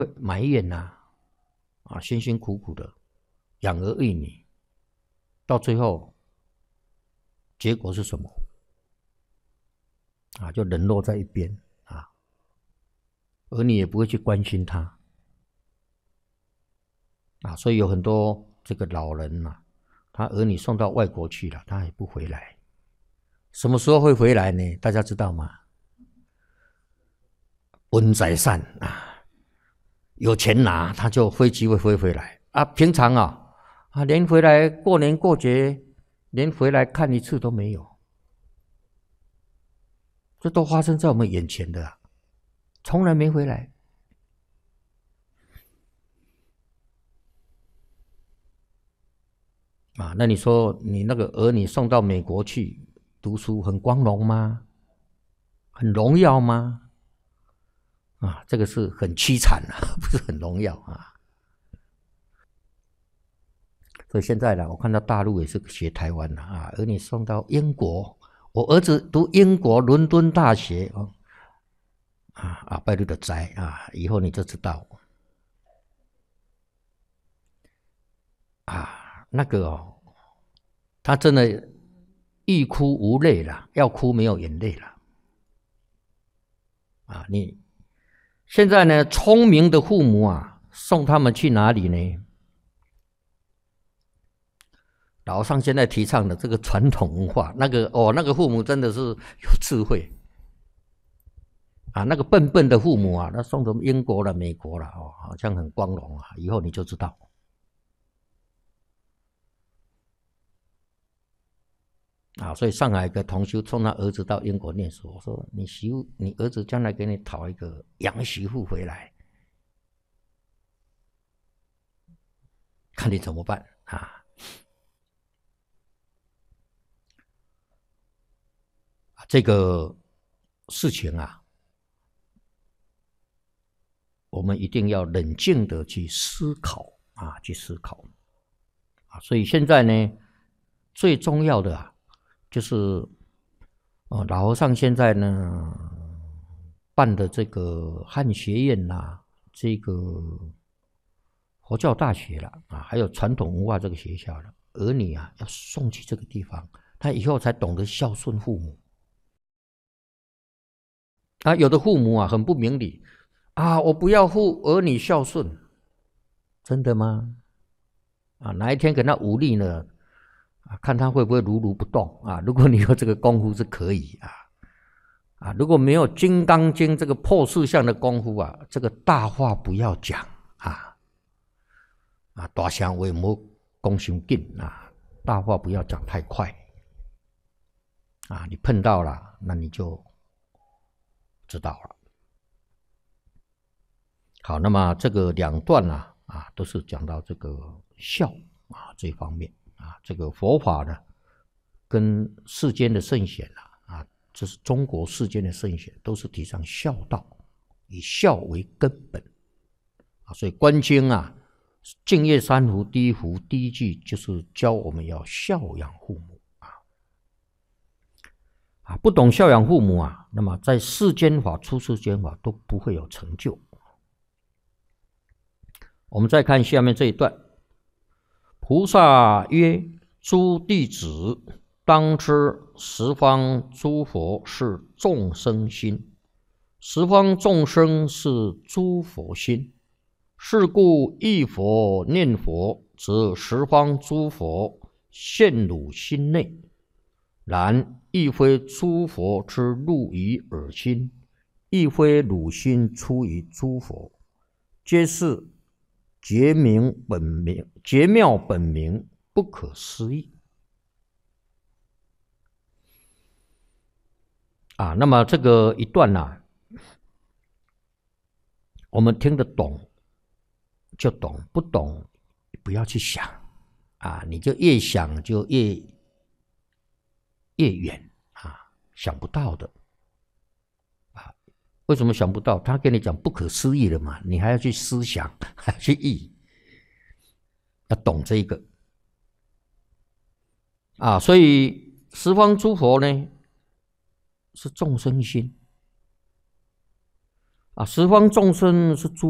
埋怨呐，辛辛苦苦的养儿育女，到最后结果是什么？就冷落在一边儿女也不会去关心他所以有很多这个老人他儿女送到外国去了，他也不回来。什么时候会回来呢？大家知道吗？温在善有钱拿，他就飞机会飞回来平常连回来过年过节，连回来看一次都没有。这都发生在我们眼前的从来没回来那你说你那个儿女送到美国去读书，很光荣吗？很荣耀吗？这个是很凄惨不是很荣耀所以现在我看到大陆也是学台湾儿女送到英国，我儿子读英国伦敦大学拜六的斋以后你就知道那个他真的欲哭无泪了，要哭没有眼泪了你现在呢，聪明的父母送他们去哪里呢？老上现在提倡的这个传统文化，那个父母真的是有智慧那个笨笨的父母他送什么英国了、美国了好像很光荣以后你就知道所以上海一个同修送他儿子到英国念书，我说你儿子将来给你讨一个洋媳妇回来，看你怎么办这个事情我们一定要冷静的去思考所以现在呢，最重要的就是老和尚现在呢办的这个汉学院这个佛教大学了还有传统文化这个学校了，儿女要送去这个地方，他以后才懂得孝顺父母有的父母很不明理我不要儿女孝顺，真的吗？哪一天给他武力呢看他会不会如如不动如果你有这个功夫是可以如果没有《金刚经》这个破四相的功夫这个大话不要讲大声话不要讲太紧大话不要讲太快你碰到了，那你就知道了。好，那么这个两段都是讲到这个孝这方面这个佛法呢，跟世间的圣贤这是中国世间的圣贤，都是提倡孝道，以孝为根本所以《观经》净业三福第一福第一句就是教我们要孝养父母不懂孝养父母那么在世间法、出世间法都不会有成就。我们再看下面这一段，菩萨曰：诸弟子，当知十方诸佛是众生心，十方众生是诸佛心。是故一佛念佛，则十方诸佛现汝心内。然亦非诸佛之入于尔心，亦非汝心出于诸佛，皆是觉妙本明，不可思议那么这个一段我们听得懂就懂，不懂不要去想你就越想就越远想不到的为什么想不到？他跟你讲不可思议了嘛，你还要去思想，还要去忆，要懂这个所以十方诸佛呢是众生心十方众生是诸